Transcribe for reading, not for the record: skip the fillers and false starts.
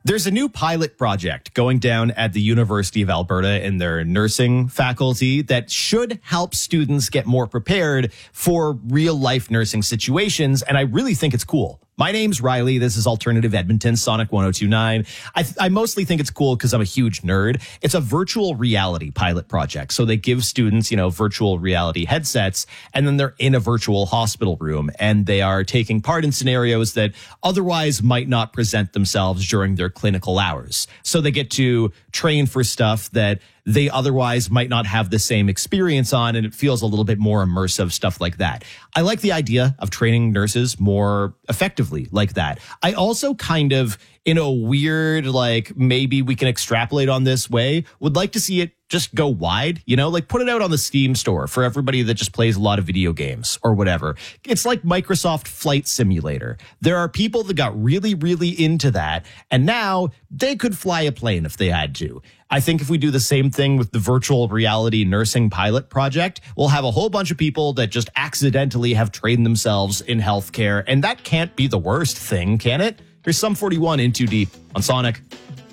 There's a new pilot project going down at the University of Alberta in their nursing faculty that should help students get more prepared for real life nursing situations. And I really think it's cool. My name's Riley. This is Alternative Edmonton, Sonic 1029. I mostly think it's cool because I'm a huge nerd. It's a virtual reality pilot project. So they give students, virtual reality headsets, and then they're in a virtual hospital room, and they are taking part in scenarios that otherwise might not present themselves during their clinical hours. So they get to train for stuff that they otherwise might not have the same experience on, and it feels a little bit more immersive, stuff like that. I like the idea of training nurses more effectively like that. I also kind of, in a weird, maybe we can extrapolate on this way, would like to see it just go wide, put it out on the Steam store for everybody that just plays a lot of video games or whatever. It's like Microsoft Flight Simulator. There are people that got really, really into that, and now they could fly a plane if they had to. I think if we do the same thing with the virtual reality nursing pilot project, we'll have a whole bunch of people that just accidentally have trained themselves in healthcare, and that can't be the worst thing, can it? Here's Sum 41 in Too Deep on Sonic.